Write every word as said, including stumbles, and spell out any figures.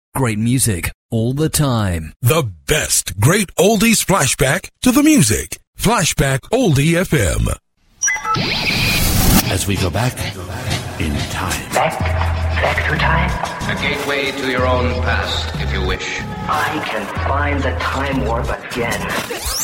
Great music all the time. The best great oldies flashback to the music. Flashback Oldie F M. As we go back in time. Back, back through time? A gateway to your own past, if you wish. I can find the time warp again.